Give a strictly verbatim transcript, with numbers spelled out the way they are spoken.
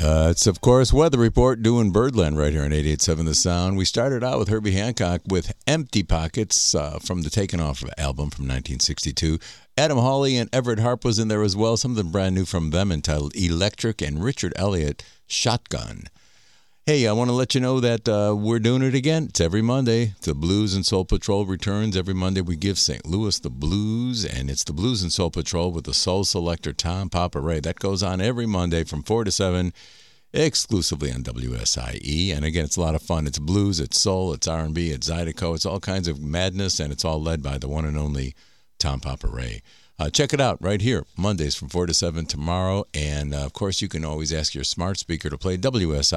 Uh, it's, of course, Weather Report doing Birdland right here on eighty-eight point seven The Sound. We started out with Herbie Hancock with Empty Pockets uh, from the Taken Off album from nineteen sixty-two. Adam Hawley and Everett Harp was in there as well, something brand new from them entitled Electric, and Richard Elliott, Shotgun. Hey, I want to let you know that uh, we're doing it again. It's every Monday. The Blues and Soul Patrol returns. Every Monday we give Saint Louis the blues, and it's the Blues and Soul Patrol with the soul selector Tom Papa Ray. That goes on every Monday from four to seven, exclusively on W S I E. And again, it's a lot of fun. It's blues, it's soul, it's R and B, it's Zydeco. It's all kinds of madness, and it's all led by the one and only Tom Papa Ray. Uh, check it out right here, Mondays from four to seven tomorrow. And, uh, of course, you can always ask your smart speaker to play W S I E.